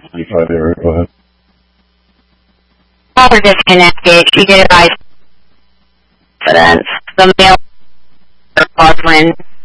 25 area. Go ahead. All were disconnected. She did it by accident. The male boyfriend